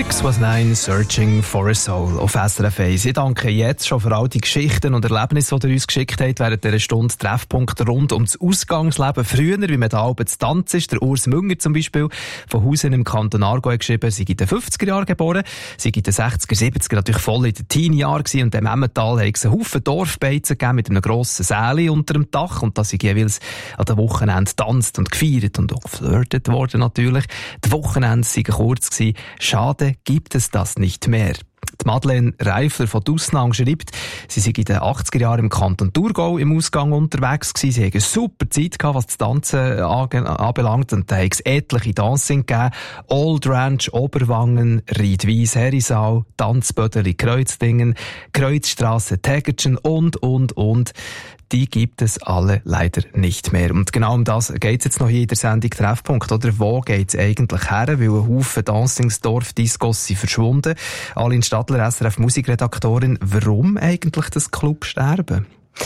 619 Searching for a Soul auf SRF 1. Ich danke jetzt schon für all die Geschichten und Erlebnisse, die ihr uns geschickt habt während dieser Stunde. Treffpunkte rund ums Ausgangsleben früher, wie man da oben zu tanzen ist. Der Urs Münger zum Beispiel von Hausen im Kanton Aargau geschrieben, sei in den 50er Jahren geboren, sei in den 60er, 70er natürlich voll in den Teenie-Jahren gewesen. Und im Emmental hat es einen Haufen Dorfbeizen gegeben mit einem grossen Säli unter dem Dach. Und da sind jeweils an den Wochenenden getanzt und gefeiert und auch geflirtet worden natürlich. Die Wochenende waren kurz gewesen. Schade gibt es das nicht mehr. Die Madeleine Reifler von Dusnang schreibt, sie sei in den 80er Jahren im Kanton Thurgau im Ausgang unterwegs gewesen. Sie hatten eine super Zeit gehabt, was das Tanzen anbelangt. Und da hat es etliche Dancing gegeben. Old Ranch, Oberwangen, Riedwies, Herisau, Tanzbödeli, Kreuzdingen, Kreuzstrasse, Tägertschen und. Die gibt es alle leider nicht mehr. Und genau um das geht es jetzt noch hier in der Sendung Treffpunkt. Oder wo geht es eigentlich her? Weil ein Haufen Dancingsdorf-Discos sind verschwunden. Aline Stadler, SRF Musikredaktorin. Warum eigentlich das Clubsterben?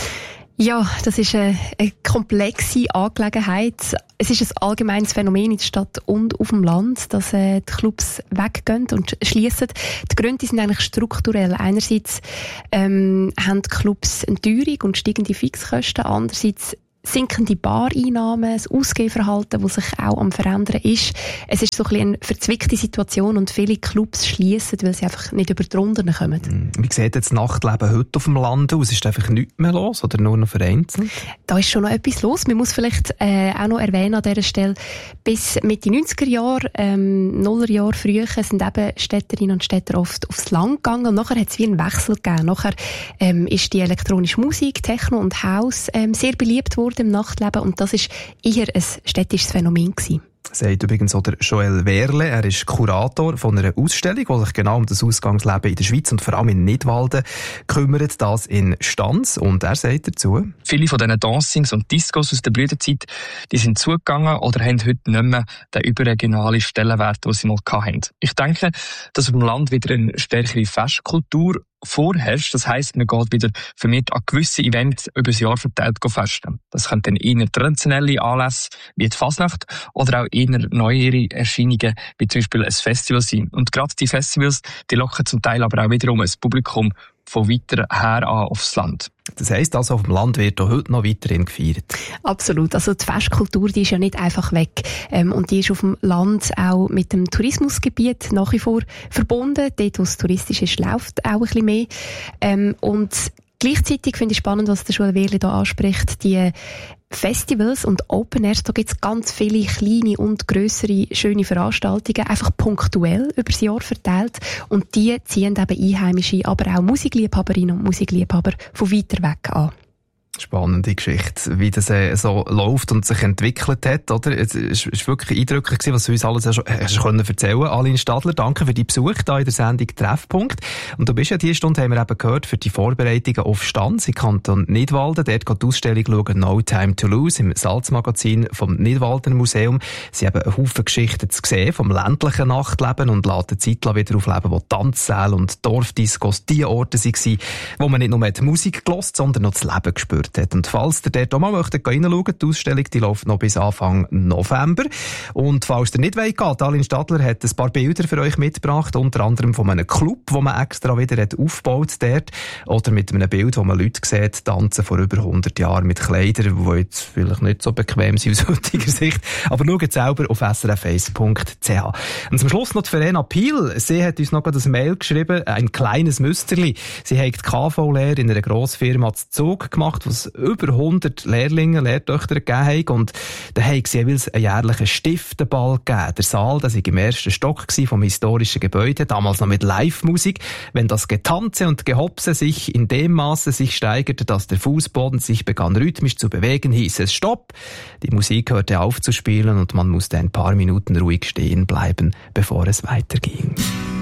Ja, das ist eine komplexe Angelegenheit. Es ist ein allgemeines Phänomen in der Stadt und auf dem Land, dass die Clubs weggehen und schliessen. Die Gründe sind eigentlich strukturell. Einerseits haben die Clubs eine Teuerung und steigende Fixkosten. Andererseits sinkende Bareinnahmen, das Ausgehverhalten, das sich auch am Verändern ist. Es ist so ein bisschen eine verzwickte Situation und viele Clubs schliessen, weil sie einfach nicht über die Runden kommen. Wie sieht jetzt das Nachtleben heute auf dem Land aus? Ist einfach nichts mehr los oder nur noch vereinzelt? Da ist schon noch etwas los. Man muss vielleicht auch noch erwähnen an dieser Stelle, bis Mitte 90er Jahre, Nullerjahre früher, sind eben Städterinnen und Städter oft aufs Land gegangen und nachher hat es wie einen Wechsel gegeben. Nachher ist die elektronische Musik, Techno und House sehr beliebt worden im Nachtleben und das ist eher ein städtisches Phänomen gewesen. Sagt übrigens auch der Joel Werle. Er ist Kurator von einer Ausstellung, die sich genau um das Ausgangsleben in der Schweiz und vor allem in Nidwalden kümmert, das in Stanz. Und er sagt dazu: Viele von diesen Dancings und Discos aus der Brüderzeit, die sind zugegangen oder haben heute nicht mehr den überregionalen Stellenwert, den sie mal hatten. Ich denke, dass auf dem Land wieder eine stärkere Festkultur vorherrscht. Das heisst, man geht wieder vermehrt an gewisse Events über das Jahr verteilt festen. Das können dann eher traditionelle Anlässe wie die Fasnacht oder auch eher neuere Erscheinungen wie zum Beispiel ein Festival sein. Und gerade die Festivals, die locken zum Teil aber auch wiederum ein Publikum von weiter her an aufs Land. Das heisst also, auf dem Land wird auch heute noch weiterhin gefeiert? Absolut. Also die Festkultur, die ist ja nicht einfach weg. Und die ist auf dem Land auch mit dem Tourismusgebiet nach wie vor verbunden. Dort, wo es touristisch ist, läuft auch ein bisschen mehr. Und gleichzeitig finde ich spannend, was der Joel Werle da anspricht, die Festivals und Open Airs, da gibt es ganz viele kleine und grössere schöne Veranstaltungen, einfach punktuell über das Jahr verteilt und die ziehen eben Einheimische, aber auch Musikliebhaberinnen und Musikliebhaber von weiter weg an. Spannende Geschichte, wie das so läuft und sich entwickelt hat, oder? Es ist wirklich eindrücklich gewesen, was du uns alles hast können erzählen. Aline Stadler, danke für deinen Besuch hier in der Sendung Treffpunkt. Und du bist ja diese Stunde, haben wir eben gehört, für die Vorbereitungen auf Stanz im Kanton Nidwalden. Dort geht die Ausstellung schauen, No Time to Lose, im Salzmagazin vom Nidwalder Museum. Sie haben einen Haufen Geschichten zu sehen vom ländlichen Nachtleben und lassen die Zeit wieder aufleben, wo Tanzsäle und Dorfdiscos die Orte waren, wo man nicht nur die Musik gehört, sondern noch das Leben gespürt hat. Und falls ihr dort auch mal reinschauen möchtet, die Ausstellung, die läuft noch bis Anfang November. Und falls ihr nicht wollt, Aline Stadler hat ein paar Bilder für euch mitgebracht, unter anderem von einem Club, wo man extra wieder hat aufgebaut dort, oder mit einem Bild, wo man Leute sieht, tanzen vor über 100 Jahren mit Kleidern, die jetzt vielleicht nicht so bequem sind aus heutiger Sicht. Aber schaut selber auf srf1.ch. Und zum Schluss noch die Verena Piel. Sie hat uns noch ein Mail geschrieben, ein kleines Müsterli. Sie hat die KV-Lehre in einer Grossfirma zu Zug gemacht, was über 100 Lehrlinge, Lehrtöchter gegeben hat. Und da haben sie jeweils einen jährlichen Stiftenball gegeben. Der Saal, das war im ersten Stock vom historischen Gebäude, damals noch mit Live-Musik. Wenn das Getanze und Gehopse sich in dem Maße sich steigerte, dass der Fußboden sich begann rhythmisch zu bewegen, hieß es Stopp. Die Musik hörte auf zu spielen und man musste ein paar Minuten ruhig stehen bleiben, bevor es weiterging.